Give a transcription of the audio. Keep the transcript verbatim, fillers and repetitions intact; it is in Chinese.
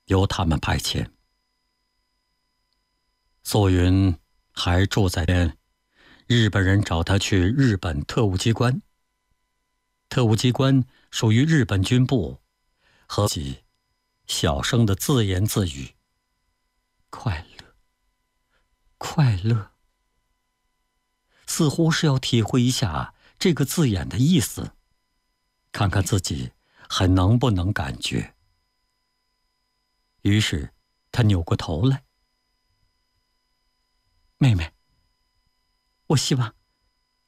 由他们派遣。素云还住在边，日本人找他去日本特务机关。特务机关属于日本军部，和自己小声的自言自语：快乐，快乐，似乎是要体会一下这个字眼的意思，看看自己还能不能感觉。于是他扭过头来：妹妹，我希望